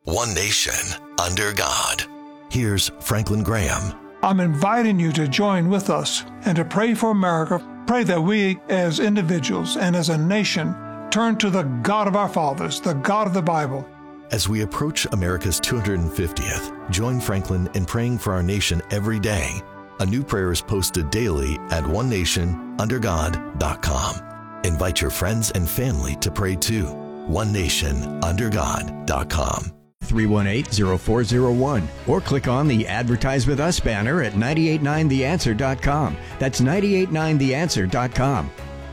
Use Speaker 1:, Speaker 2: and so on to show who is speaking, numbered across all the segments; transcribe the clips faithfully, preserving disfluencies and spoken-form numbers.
Speaker 1: One nation, under God. Here's Franklin Graham.
Speaker 2: I'm inviting you to join with us and to pray for America. Pray that we, as individuals and as a nation, turn to the God of our fathers, the God of the Bible.
Speaker 1: As we approach America's two hundred fiftieth, join Franklin in praying for our nation every day. A new prayer is posted daily at one nation under god dot com. Invite your friends and family to pray too. one nation under god dot com.
Speaker 3: three one eight, zero four zero one or click on the Advertise with Us banner at nine eight nine the answer dot com. That's nine eight nine the answer dot com.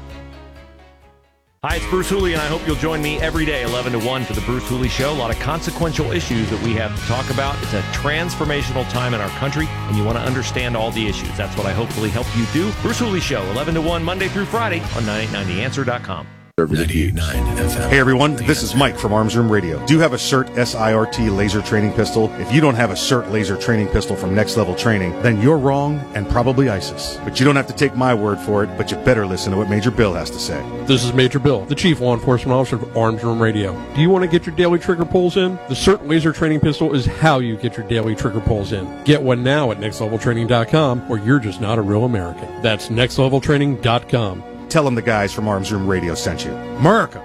Speaker 4: Hi, it's Bruce Hooley, and I hope you'll join me every day, eleven to one, for the Bruce Hooley Show. A lot of consequential issues that we have to talk about. It's a transformational time in our country, and you want to understand all the issues. That's what I hopefully help you do. Bruce Hooley Show, eleven to one, Monday through Friday on nine eight nine the answer dot com.
Speaker 1: ninety-eight point nine F M.
Speaker 5: Hey everyone, this is Mike from Arms Room Radio. Do you have a CERT S I R T laser training pistol? If you don't have a CERT laser training pistol from Next Level Training, then you're wrong and probably ISIS. But you don't have to take my word for it, but you better listen to what Major Bill has to say.
Speaker 6: This is Major Bill, the Chief Law Enforcement Officer of Arms Room Radio. Do you want to get your daily trigger pulls in? The CERT laser training pistol is how you get your daily trigger pulls in. Get one now at next level training dot com, or you're just not a real American. That's next level training dot com.
Speaker 5: Tell them the guys from Arms Room Radio sent you.
Speaker 6: America.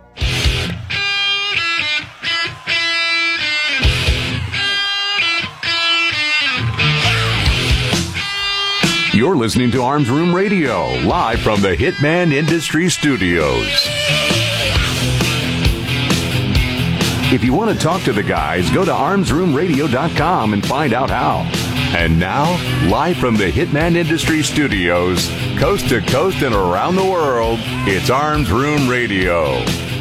Speaker 7: You're listening to Arms Room Radio, live from the Hitman Industry Studios. If you want to talk to the guys, go to arms room radio dot com and find out how. And now, live from the Hitman Industry Studios, coast to coast and around the world, it's Arms Room Radio.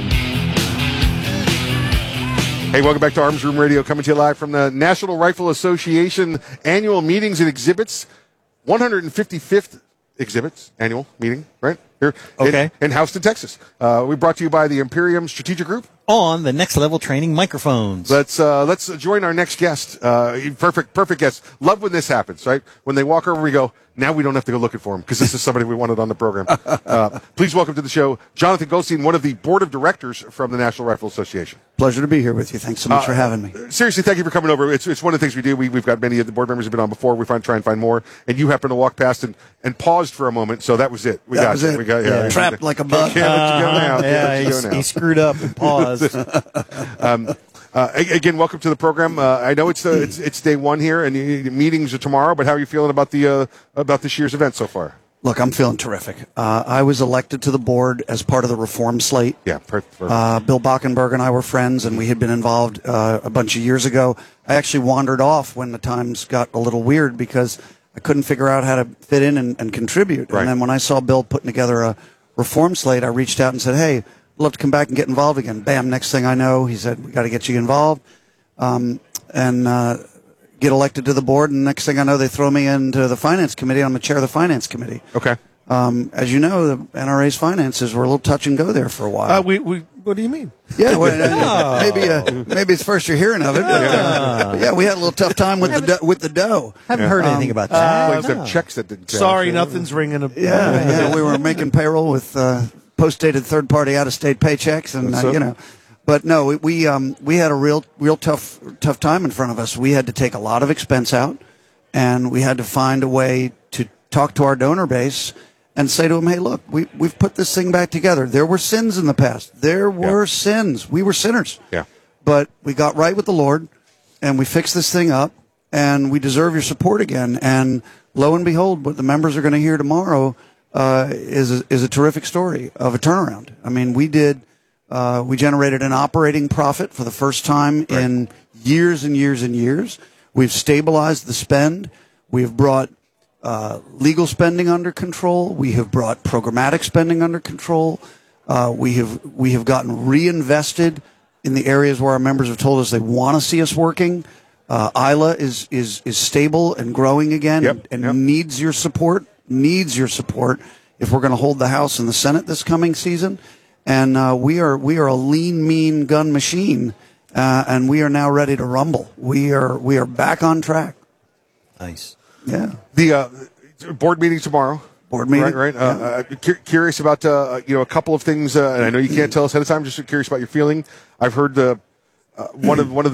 Speaker 5: Hey, welcome back to Arms Room Radio, coming to you live from the National Rifle Association annual meetings and exhibits. one hundred fifty-fifth exhibits, annual meeting, right? Here
Speaker 8: okay.
Speaker 5: in, in Houston, Texas. Uh, we brought to you by the Imperium Strategic Group.
Speaker 8: On the Next Level Training microphones.
Speaker 5: Let's uh, let's join our next guest. Uh, perfect, perfect guest. Love when this happens, right? When they walk over, we go, now we don't have to go looking for him because this is somebody we wanted on the program. Uh, please welcome to the show, Jonathan Goldstein, one of the board of directors from the National Rifle Association.
Speaker 9: Pleasure to be here with you. Thanks so much uh, for having me.
Speaker 5: Seriously, thank you for coming over. It's it's one of the things we do. We, we've got many of the board members have been on before. We find try and find more. And you happen to walk past and, and paused for a moment, so that was it. We
Speaker 9: that
Speaker 5: got
Speaker 9: was
Speaker 5: you.
Speaker 9: it.
Speaker 5: We got
Speaker 9: yeah,
Speaker 5: yeah,
Speaker 9: trapped like a bug.
Speaker 5: Can't let you go now.
Speaker 8: Yeah,
Speaker 5: you go now.
Speaker 8: He screwed up and paused.
Speaker 5: um, uh, again, welcome to the program. Uh, I know it's, uh, it's it's day one here, and the meetings are tomorrow. But how are you feeling about the uh, about this year's event so far?
Speaker 9: Look, I'm feeling terrific. Uh, I was elected to the board as part of the reform slate.
Speaker 5: Yeah, perfect.
Speaker 9: Uh, Bill Bockenberg and I were friends, and we had been involved uh, a bunch of years ago. I actually wandered off when the times got a little weird because I couldn't figure out how to fit in and, and contribute.
Speaker 5: Right.
Speaker 9: And then when I saw Bill putting together a reform slate, I reached out and said, hey, I'd love to come back and get involved again. Bam, next thing I know, he said, we got to get you involved. Um, and uh, get elected to the board, and next thing I know, they throw me into the finance committee. I'm the chair of the finance committee.
Speaker 5: Okay.
Speaker 9: Um, as you know, the N R A's finances were a little touch and go there for a while.
Speaker 5: Uh, we, we, what do you mean?
Speaker 9: Yeah, well, uh, maybe uh, maybe it's first you're hearing of it. But, uh, but yeah, we had a little tough time with the do- with the dough.
Speaker 8: Haven't
Speaker 5: Yeah.
Speaker 8: heard anything
Speaker 9: Um,
Speaker 8: about that.
Speaker 5: Well, except checks that didn't cash.
Speaker 10: Sorry, nothing's ringing a
Speaker 9: Yeah, yeah, we were making payroll with uh, post-dated third-party out-of-state paychecks, and uh,
Speaker 5: So-
Speaker 9: you know. But no, we we, um, we had a real real tough tough time in front of us. We had to take a lot of expense out, and we had to find a way to talk to our donor base and say to them, hey, look, we, we've put this thing back together. There were sins in the past. There were
Speaker 5: Yeah.
Speaker 9: sins. We were sinners.
Speaker 5: Yeah.
Speaker 9: But we got right with the Lord, and we fixed this thing up, and we deserve your support again. And lo and behold, what the members are going to hear tomorrow uh, is, a, is a terrific story of a turnaround. I mean, we did... Uh, we generated an operating profit for the first time
Speaker 5: Right.
Speaker 9: in years and years and years. We've stabilized the spend. We've brought uh, legal spending under control. We have brought programmatic spending under control. Uh, we have we have gotten reinvested in the areas where our members have told us they want to see us working. Uh, I L A is is is stable and growing again,
Speaker 5: Yep,
Speaker 9: and, and
Speaker 5: yep.
Speaker 9: needs your support. Needs your support if we're going to hold the House and the Senate this coming season. And uh, we are we are a lean, mean gun machine, uh, and we are now ready to rumble. We are we are back on track.
Speaker 8: Nice.
Speaker 9: Yeah.
Speaker 5: The uh, board meeting tomorrow.
Speaker 9: Board meeting.
Speaker 5: Right, right. Uh, uh, cu- curious about uh, you know a couple of things, uh, and I know you can't tell us ahead of time. Just curious about your feeling. I've heard the uh, one of one of the